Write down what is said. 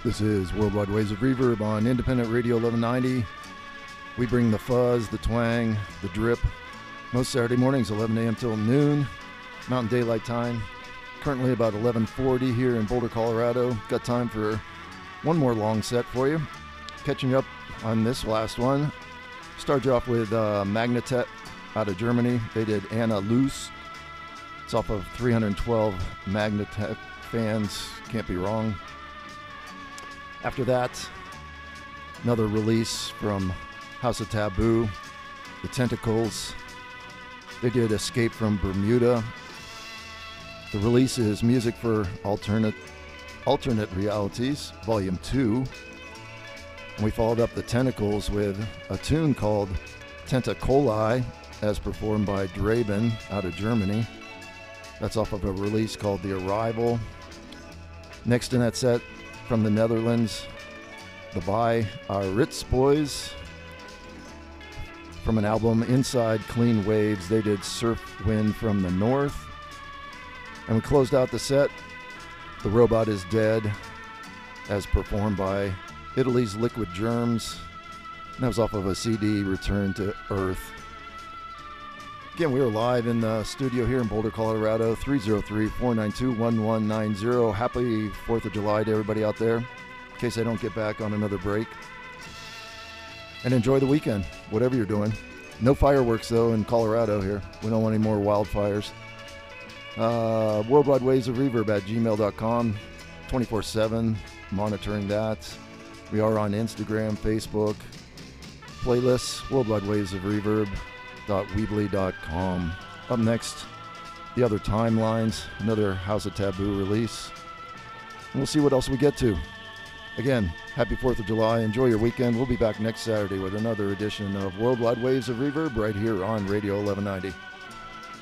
This is Worldwide Waves of Reverb on Independent Radio 1190. We bring the fuzz, the twang, the drip. Most Saturday mornings, 11 a.m. till noon, Mountain Daylight Time. Currently about 11:40 here in Boulder, Colorado. Got time for one more long set for you. Catching up on this last one. Start you off with Magnetet out of Germany. They did Anna Loose. It's off of 312 Magnetet fans. Can't be wrong. After that, another release from House of Taboo, The Tentacles. They did Escape from Bermuda. The release is Music for Alternate Realities, Volume 2. And we followed up The Tentacles with a tune called Tentacoli, as performed by Draben out of Germany. That's off of a release called The Arrival. Next in that set, from the Netherlands, the By Our Ritz Boys. From an album, Inside Clean Waves, they did Surf Wind from the North. And we closed out the set, The Robot is Dead, as performed by Italy's Liquid Germs. And that was off of a CD, Return to Earth. Again, we are live in the studio here in Boulder, Colorado, 303-492-1190. Happy 4th of July to everybody out there, in case I don't get back on another break. And enjoy the weekend, whatever you're doing. No fireworks, though, in Colorado here. We don't want any more wildfires. Worldwide Waves of Reverb at gmail.com, 24/7, monitoring that. We are on Instagram, Facebook, playlists, Worldwide Waves of Reverb. Weebly.com. Up next, the other timelines, another House of Taboo release. And we'll see what else we get to. Again, happy 4th of July. Enjoy your weekend. We'll be back next Saturday with another edition of Worldwide Waves of Reverb right here on Radio 1190.